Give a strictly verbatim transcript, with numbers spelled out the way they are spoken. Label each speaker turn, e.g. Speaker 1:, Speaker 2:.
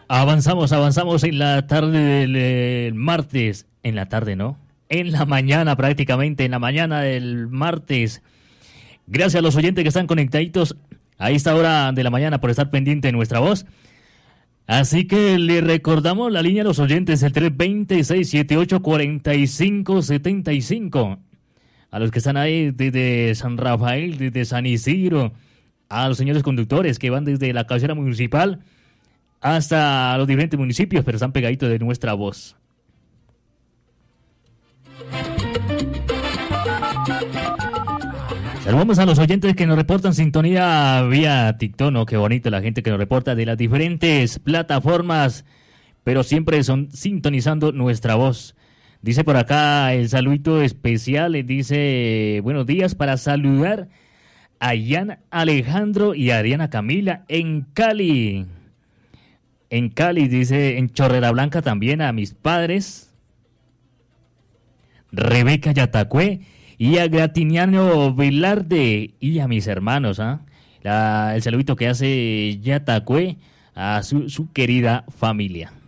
Speaker 1: Avanzamos, avanzamos en la tarde del eh, martes. En la tarde, ¿no? En la mañana prácticamente, en la mañana del martes. Gracias a los oyentes que están conectaditos a esta hora de la mañana por estar pendiente de nuestra voz. Así que le recordamos la línea a los oyentes, el tres dos cero, seis siete ocho, cuatro cinco siete cinco. A los que están ahí desde San Rafael, desde San Isidro, a los señores conductores que van desde la cabecera municipal hasta los diferentes municipios, pero están pegaditos de nuestra voz. Saludamos a los oyentes que nos reportan sintonía vía TikTok, ¿no? Qué bonito la gente que nos reporta de las diferentes plataformas, pero siempre son sintonizando nuestra voz. Dice por acá el saludito especial, le dice buenos días para saludar a Ian Alejandro y a Ariana Camila en Cali. En Cali, dice, en Chorrera Blanca también a mis padres, Rebeca Yatacue, y a Gratiniano Velarde, y a mis hermanos, ¿ah? ¿eh? El saludito que hace Yatacue a su, su querida familia.